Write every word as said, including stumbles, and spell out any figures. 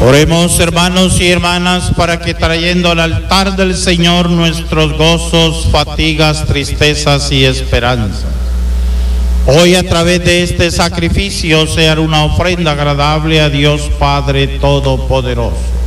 Oremos, hermanos y hermanas, para que trayendo al altar del Señor nuestros gozos, fatigas, tristezas y esperanzas, hoy a través de este sacrificio sea una ofrenda agradable a Dios Padre Todopoderoso.